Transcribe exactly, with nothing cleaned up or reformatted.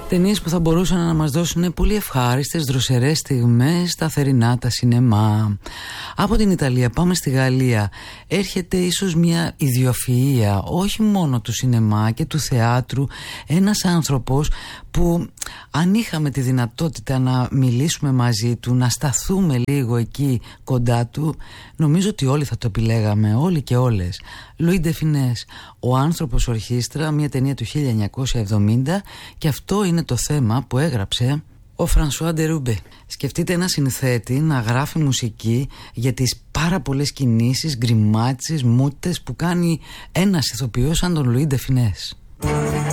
Ταινίες που θα μπορούσαν να μας δώσουν πολύ ευχάριστες, δροσερές στιγμές στα θερινά τα σινεμά. Από την Ιταλία πάμε στη Γαλλία. Έρχεται ίσως μια ιδιοφυΐα, όχι μόνο του σινεμά και του θεάτρου. Ένας άνθρωπος που αν είχαμε τη δυνατότητα να μιλήσουμε μαζί του, να σταθούμε λίγο εκεί κοντά του, νομίζω ότι όλοι θα το επιλέγαμε, όλοι και όλες. Λουί ντε Φινές, Ο άνθρωπος ορχήστρα, μια ταινία του χίλια εννιακόσια εβδομήντα, και αυτό είναι το θέμα που έγραψε ο Φρανσουά Ντερούμπε. Σκεφτείτε ένα συνθέτη να γράφει μουσική για τις πάρα πολλές κινήσεις, γκριμάτσες, μούτες που κάνει ένας ηθοποιός σαν τον Λουί ντε Φινές.